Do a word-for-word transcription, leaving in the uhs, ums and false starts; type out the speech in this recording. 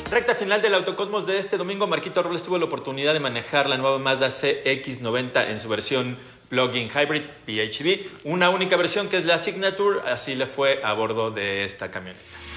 Recta final del Autocosmos de este domingo, Marquito Robles tuvo la oportunidad de manejar la nueva Mazda C X noventa en su versión Plug-in Hybrid P H E V, una única versión que es la Signature, así le fue a bordo de esta camioneta.